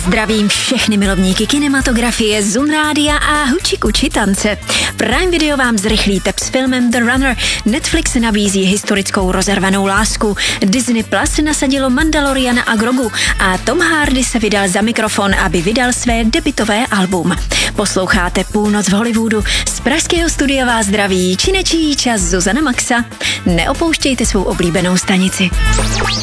Zdravím všechny milovníky kinematografie, Zun Rádia a huči kuči tance. Prime Video vám zrychlí tep s filmem The Runner. Netflix nabízí historickou rozervanou lásku. Disney Plus nasadilo Mandaloriana a Grogu a Tom Hardy se vydal za mikrofon, aby vydal své debutové album. Posloucháte Půlnoc v Hollywoodu. Z pražského studia vás zdraví činečí čas Zuzana Maxa. Neopouštějte svou oblíbenou stanici.